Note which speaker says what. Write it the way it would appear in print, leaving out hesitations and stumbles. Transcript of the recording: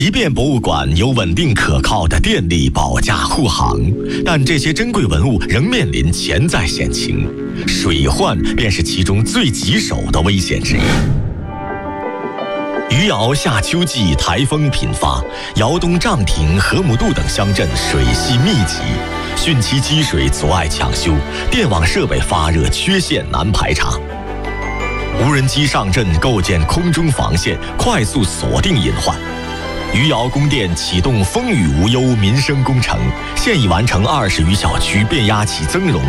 Speaker 1: 即便博物馆有稳定可靠的电力保驾护航，但这些珍贵文物仍面临潜在险情，水患便是其中最棘手的危险之一。余姚夏秋季台风频发，窑东涨亭、河姆渡等乡镇水系密集，汛期积水阻碍抢修，电网设备发热缺陷难排查。无人机上阵构建空中防线，快速锁定隐患。余姚供电启动风雨无忧民生工程，现已完成20余小区变压器增容